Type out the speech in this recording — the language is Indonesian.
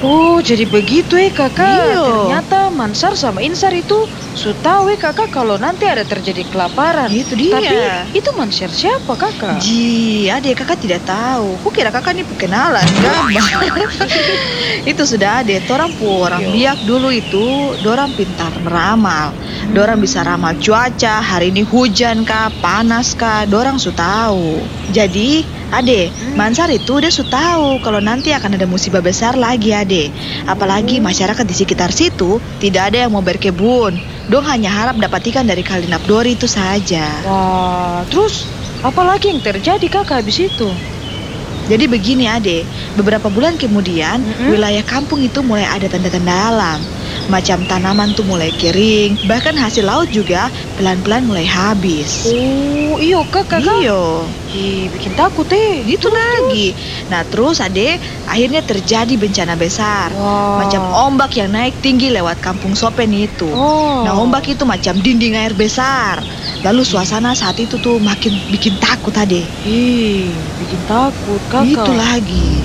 Oh, jadi begitu kakak. Iya, Ternyata Mansar sama Insar itu sudah tahu kakak kalau nanti ada terjadi kelaparan. itu Tapi dia. itu Mansar siapa kakak? Ji, adik kakak tidak tahu. Kukira kakak ini kenalan, gambar. Itu sudah adik, orang Iya. biak dulu itu, dorang pintar meramal. Dorang bisa ramal cuaca, hari ini hujan kah, panas kah, dorang su tahu. Jadi, adik, Hmm. Mansar itu dia su tahu kalau nanti akan ada musibah besar lagi, adik. Apalagi Oh. masyarakat di sekitar situ tidak ada yang mau berkebun. Dong hanya harap dapat ikan dari Kali Napdori itu saja. Wah, terus apa lagi yang terjadi kakak habis itu? Jadi begini Ade, beberapa bulan kemudian Mm-mm. wilayah kampung itu mulai ada tanda-tanda alam. Macam tanaman tuh mulai kering, bahkan hasil laut juga pelan-pelan mulai habis. Oh, iyo kakak. Iyo, Ih, bikin takut gitu lagi. Nah terus Ade, akhirnya terjadi bencana besar. Macam Wah. ombak yang naik tinggi lewat kampung Sopen itu. Oh. Nah ombak itu macam dinding air besar. Lalu suasana saat itu tuh makin bikin takut Ade. Ih, bikin takut kakak. Itu lagi.